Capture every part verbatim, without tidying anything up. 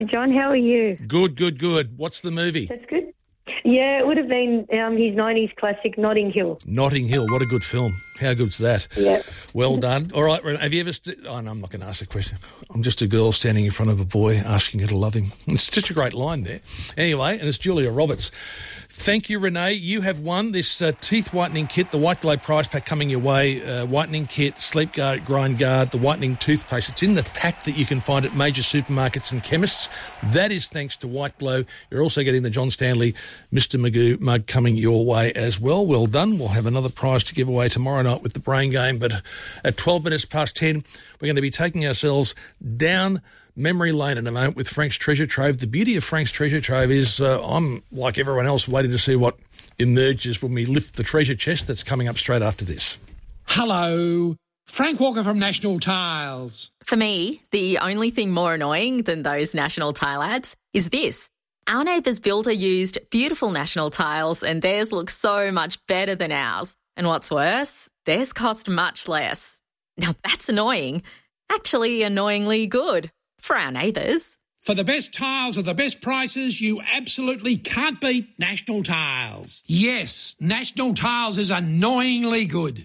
John, how are you? Good, good, good. What's the movie? That's good. Yeah, it would have been um, his nineties classic, Notting Hill. Notting Hill. What a good film. How good's that? Yeah. Well done. All right, have you ever... St- oh, no, I'm not going to ask a question. I'm just a girl standing in front of a boy asking her to love him. It's just a great line there. Anyway, and it's Julia Roberts. Thank you, Renee. You have won this uh, teeth whitening kit, the White Glow prize pack coming your way. Uh, whitening kit, sleep guard, grind guard, the whitening toothpaste. It's in the pack that you can find at major supermarkets and chemists. That is thanks to White Glow. You're also getting the John Stanley Mister Magoo mug coming your way as well. Well done. We'll have another prize to give away tomorrow night with the Brain Game. But at twelve minutes past ten, we're going to be taking ourselves down memory lane in a moment with Frank's Treasure Trove. The beauty of Frank's Treasure Trove is uh, I'm, like everyone else, waiting to see what emerges when we lift the treasure chest. That's coming up straight after this. Hello, Frank Walker from National Tiles. For me, the only thing more annoying than those National Tile ads is this. Our neighbour's builder used beautiful National Tiles and theirs looks so much better than ours. And what's worse, theirs cost much less. Now that's annoying. Actually, annoyingly good. For our neighbours. For the best tiles at the best prices, you absolutely can't beat National Tiles. Yes, National Tiles is annoyingly good.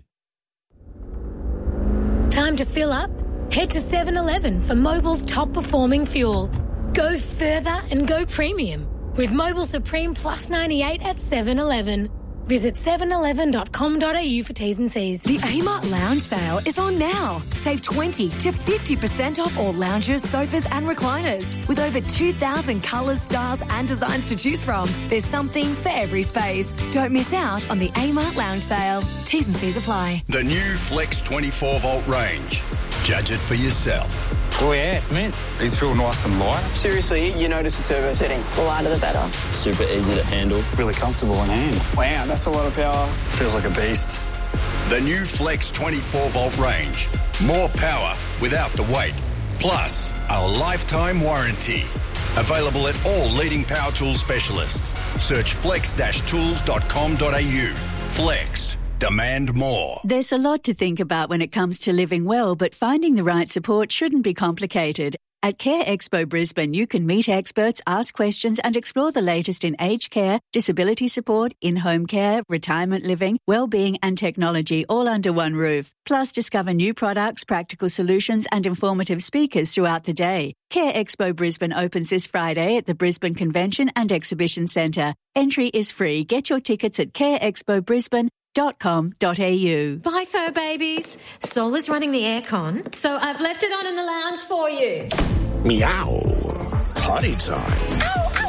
Time to fill up? Head to seven eleven for Mobil's top-performing fuel. Go further and go premium with Mobil Supreme Plus ninety-eight at seven eleven. Visit seven eleven dot com dot a u for T's and C's. The Amart Lounge sale is on now. Save twenty to fifty percent off all lounges, sofas and recliners. With over two thousand colours, styles and designs to choose from, there's something for every space. Don't miss out on the Amart Lounge sale. T's and C's apply. The new Flex twenty-four volt range. Judge it for yourself. Oh yeah, it's mint. These feel nice and light. Seriously, you notice the turbo setting. The lighter the better. Super easy to handle. Really comfortable in hand. Wow, that's a lot of power. Feels like a beast. The new Flex twenty-four volt range. More power without the weight. Plus, a lifetime warranty. Available at all leading power tool specialists. Search flex tools dot com dot a u. Flex. Demand more. There's a lot to think about when it comes to living well, but finding the right support shouldn't be complicated. At Care Expo Brisbane, you can meet experts, ask questions and explore the latest in aged care, disability support, in-home care, retirement living, well-being and technology all under one roof. Plus, discover new products, practical solutions and informative speakers throughout the day. Care Expo Brisbane opens this Friday at the Brisbane Convention and Exhibition Centre. Entry is free. Get your tickets at care expo brisbane dot com dot a u. Bye, fur babies. Sol is running the aircon, so I've left it on in the lounge for you. Meow. Potty time. Ow, ow,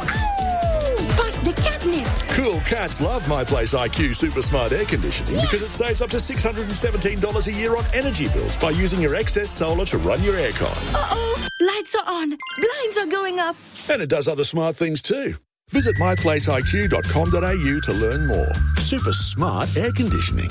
ow! Bust the catnip. Cool cats love My Place I Q Super Smart Air Conditioning yeah. because it saves up to six hundred seventeen dollars a year on energy bills by using your excess solar to run your aircon. Uh-oh. Lights are on. Blinds are going up. And it does other smart things too. Visit my place I Q dot com dot a u to learn more. Super smart air conditioning.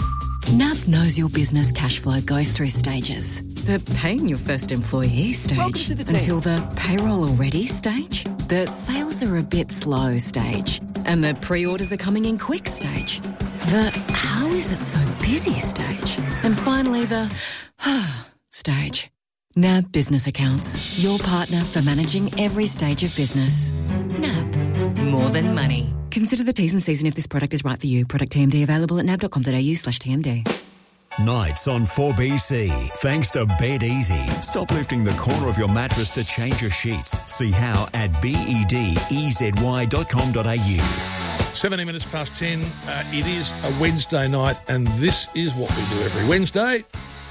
N A B knows your business cash flow goes through stages. The paying your first employee stage to the until the payroll already stage. The sales are a bit slow stage. And the pre-orders are coming in quick stage. The how is it so busy stage. And finally the stage. N A B Business Accounts, your partner for managing every stage of business. N A B. More than money. Consider the T's and C's and if this product is right for you. Product T M D available at nab dot com dot a u slash T M D. Nights on four B C. Thanks to Bed Easy. Stop lifting the corner of your mattress to change your sheets. See how at bed-easy dot com dot a u. seventeen minutes past ten. Uh, it is a Wednesday night, and this is what we do every Wednesday.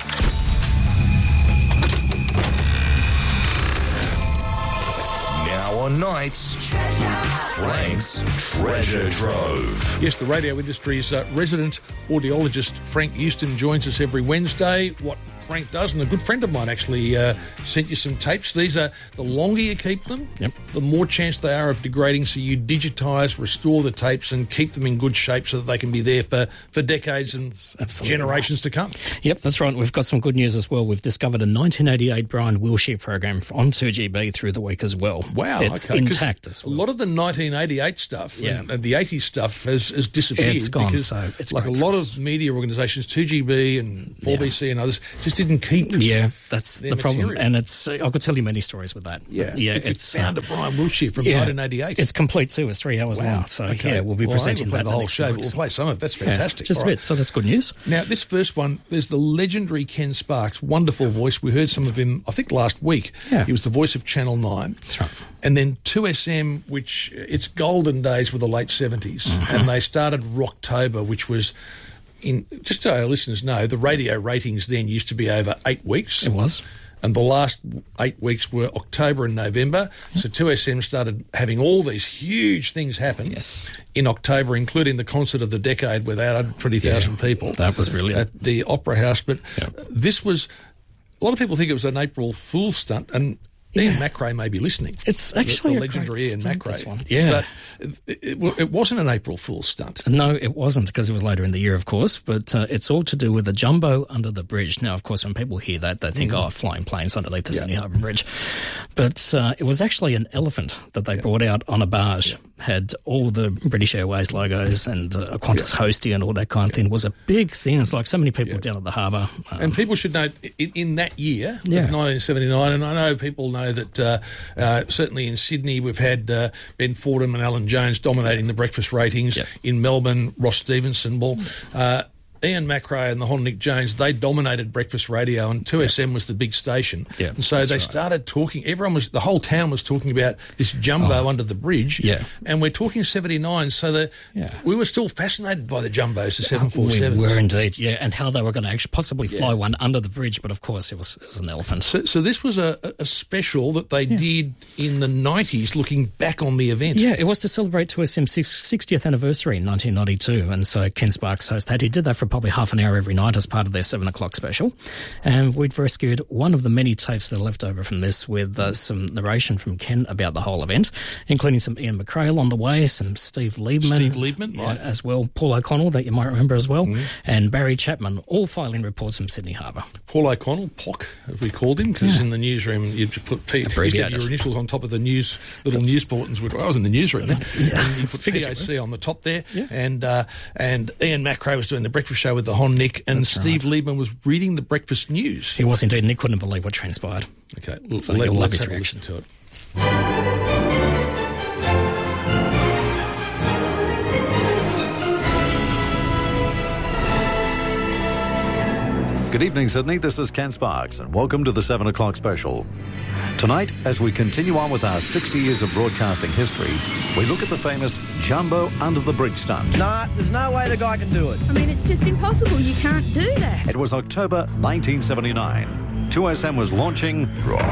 Now on nights, Frank's Treasure Trove. Yes, the radio industry's uh, resident audiologist Frank Houston joins us every Wednesday. What Frank does, and a good friend of mine actually uh, sent you some tapes. These are, the longer you keep them, yep. the more chance they are of degrading, so you digitise, restore the tapes and keep them in good shape so that they can be there for, for decades and Absolutely generations right. to come. Yep, that's right. We've got some good news as well. We've discovered a nineteen eighty-eight Brian Wilshire program on two G B through the week as well. Wow. It's okay, intact as well. A lot of the nineteen eighty-eight stuff yeah. and, and the eighties stuff has, has disappeared. It's gone, because so it's like a lot of media organisations, two G B and four B C yeah. and others, just didn't keep. Yeah, that's the problem. material. And it's uh, I could tell you many stories with that. Yeah, yeah. Look, It's found uh, a Brian Wiltshire from yeah, nineteen eighty-eight. It's complete too. It's three hours Wow. long. So Okay. yeah, we'll be Well, I ain't presenting gonna play that the in whole next show, few but weeks. we'll play some of it. That's Yeah, fantastic. just All a right. bit. So that's good news. Now, this first one, there's the legendary Ken Sparks, wonderful voice. We heard some of him, I think, last week. Yeah. He was the voice of Channel nine. That's right. And then two S M, which its golden days were the late seventies. Mm-hmm. And they started Rocktober, which was, in just so our listeners know, the radio ratings then used to be over eight weeks. It was. And the last eight weeks were October and November. So two S M started having all these huge things happen Yes. in October, including the concert of the decade with eight hundred twenty thousand Yeah, people. that was brilliant. At the Opera House. But Yeah. this was, a lot of people think it was an April Fool's stunt, and Ian McRae may be listening. It's The- actually the, a legendary great Ian stunt, McRae. this one. Yeah. But it, it, it wasn't an April Fool's stunt. No, it wasn't, because it was later in the year, of course, but uh, it's all to do with the jumbo under the bridge. Now, of course, when people hear that, they think, Mm. oh, flying planes underneath the Sydney Harbour Bridge. But uh, it was actually an elephant that they brought out on a barge, had all the British Airways logos and uh, a Qantas hostie and all that kind of thing. It was a big thing. It's like so many people down at the harbour. Um, And people should know, in, in that year Yeah. of nineteen seventy-nine, and I know people know that uh, uh, certainly in Sydney we've had uh, Ben Fordham and Alan Jones dominating the breakfast ratings. Yep. In Melbourne, Ross Stevenson. Well, uh, Ian McRae and the Hon Nick Jones, they dominated breakfast radio, and two S M was the big station. Yeah, and so that's they right. started talking, everyone was, the whole town was talking about this jumbo under the bridge. Yeah. And we're talking seventy-nine, so that Yeah. we were still fascinated by the jumbos, the seven forty-sevens. We were indeed, yeah, and how they were going to actually possibly fly Yeah. one under the bridge, but of course it was, it was an elephant. So, so this was a, a special that they did in the nineties, looking back on the event. Yeah, it was to celebrate two S M's sixtieth anniversary in nineteen ninety-two, and so Ken Sparks hosted that. He did that for probably half an hour every night as part of their seven o'clock special, and we'd rescued one of the many tapes that are left over from this with uh, some narration from Ken about the whole event, including some Ian McRae on the way, some Steve Liebman, Steve Liebman, yeah, right. as well, Paul O'Connell, that you might remember as well, and Barry Chapman, all filing reports from Sydney Harbour. Paul O'Connell, P O C, as we called him, because in the newsroom you'd put P, you used to have Abbreviated. your initials on top of the news, little news bulletins. Would, I was in the newsroom then, and you put P O C on the top there, Yeah. and uh, and Ian McRae was doing the breakfast show with the Hon Nick, and That's Steve right. Liebman was reading the breakfast news. He was indeed, and he couldn't believe what transpired. Okay, l- So let, you'll love let's his have a reaction. listen to it. Good evening, Sydney. This is Ken Sparks, and welcome to the seven o'clock special. Tonight, as we continue on with our sixty years of broadcasting history, we look at the famous Jumbo Under the Bridge stunt. Nah, there's no way the guy can do it. I mean, it's just impossible. You can't do that. It was October nineteen seventy-nine. two S M was launching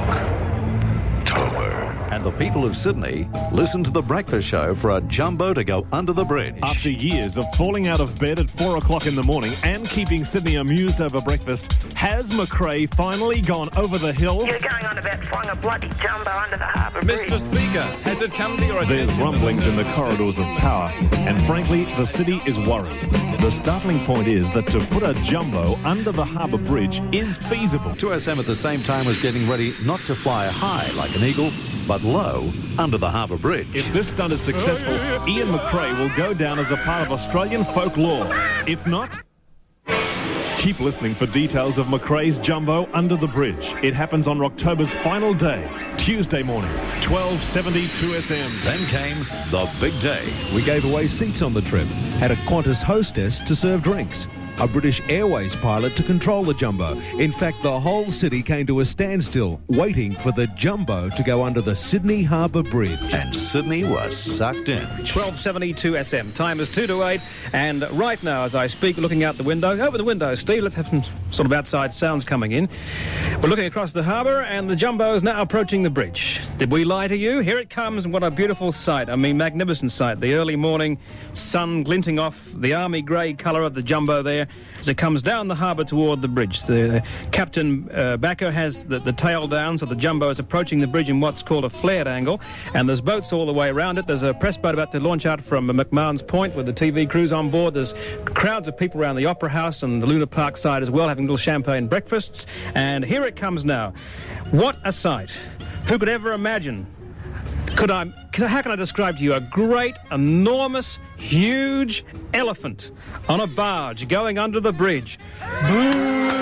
Rocktober. And the people of Sydney listened to the breakfast show for a jumbo to go under the bridge. After years of falling out of bed at four o'clock in the morning and keeping Sydney amused over breakfast, has McRae finally gone over the hill? You're going on about flying a bloody jumbo under the harbour bridge. Mister Speaker, has it come to your attention? There's rumblings in the corridors of power, and frankly, the city is worried. The startling point is that to put a jumbo under the harbour bridge is feasible. two S M at the same time was getting ready not to fly high like an eagle, but low under the harbour bridge. If this stunt is successful, Ian McRae will go down as a part of Australian folklore. If not, keep listening for details of McRae's jumbo under the bridge. It happens on Rocktober's final day, Tuesday morning, twelve seventy two S M. Then came the big day. We gave away seats on the trip, had a Qantas hostess to serve drinks, a British Airways pilot to control the jumbo. In fact, the whole city came to a standstill, waiting for the jumbo to go under the Sydney Harbour Bridge. And Sydney was sucked in. twelve seventy-two S M. Time is two to eight, and right now, as I speak, looking out the window, over the window, Steve, let's have some sort of outside sounds coming in. We're looking across the harbour, and the jumbo is now approaching the bridge. Did we lie to you? Here it comes, and what a beautiful sight. I mean, magnificent sight. The early morning sun glinting off the army grey colour of the jumbo there as it comes down the harbour toward the bridge. The Captain uh, Backer has the, the tail down, so the jumbo is approaching the bridge in what's called a flared angle, and there's boats all the way around it. There's a press boat about to launch out from McMahon's Point with the T V crews on board. There's crowds of people around the Opera House and the Luna Park side as well, having little champagne breakfasts. And here it comes now. What a sight. Who could ever imagine? Could I, could, how can I describe to you a great, enormous, huge elephant on a barge going under the bridge? Boo!